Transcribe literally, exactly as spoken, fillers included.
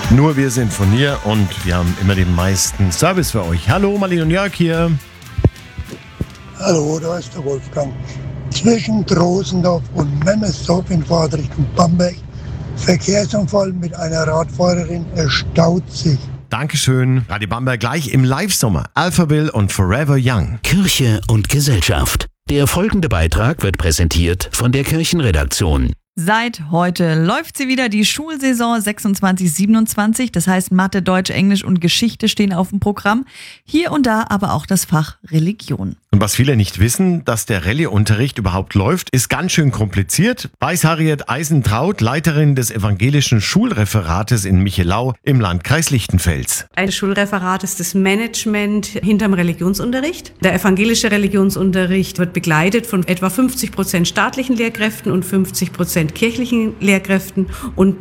Nur wir sind von hier und wir haben immer den meisten Service für euch. Hallo, Marlene und Jörg hier. Hallo, da ist der Wolfgang. Zwischen Drosendorf und Memmersdorf in Fahrtrichtung Bamberg. Verkehrsunfall mit einer Radfahrerin, erstaut sich. Dankeschön. Radio Bamberg gleich im Live-Sommer. Alphaville und Forever Young. Kirche und Gesellschaft. Der folgende Beitrag wird präsentiert von der Kirchenredaktion. Seit heute läuft sie wieder, die Schulsaison sechsundzwanzig siebenundzwanzig. Das heißt, Mathe, Deutsch, Englisch und Geschichte stehen auf dem Programm. Hier und da aber auch das Fach Religion. Und was viele nicht wissen, dass der Rallye-Unterricht überhaupt läuft, ist ganz schön kompliziert. Weiß Harriet Eisentraut, Leiterin des evangelischen Schulreferates in Michelau im Landkreis Lichtenfels. Ein Schulreferat ist das Management hinterm Religionsunterricht. Der evangelische Religionsunterricht wird begleitet von etwa fünfzig Prozent staatlichen Lehrkräften und fünfzig Prozent kirchlichen Lehrkräften und